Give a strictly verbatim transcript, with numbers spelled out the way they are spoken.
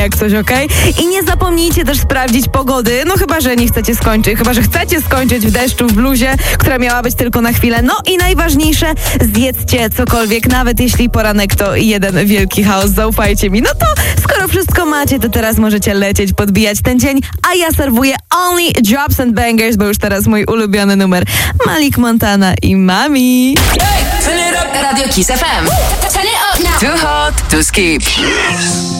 jak coś, okej? Okay? I nie zapomnijcie też sprawdzić pogody, no chyba, że nie chcecie skończyć, chyba, że chcecie skończyć w deszczu, w bluzie, która miała być tylko na chwilę. No i najważniejsze, zjedzcie cokolwiek, nawet jeśli poranek to jeden wielki chaos, zaufajcie mi. No to skoro wszystko macie, to teraz możecie lecieć, podbijać ten dzień, a ja serwuję Only Drops and Bangers, bo już teraz mój ulubiony numer Malik Montana i Mami. Radio Kiss F M. Turn it up now. Too hot to skip.